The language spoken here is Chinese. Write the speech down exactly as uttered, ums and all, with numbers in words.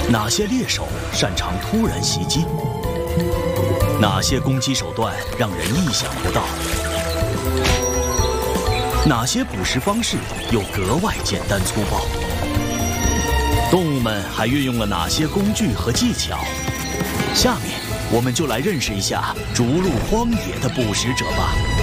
哪些猎手擅长突然袭击？哪些攻击手段让人意想不到？哪些捕食方式又格外简单粗暴？动物们还运用了哪些工具和技巧？下面我们就来认识一下逐鹿荒野的捕食者吧。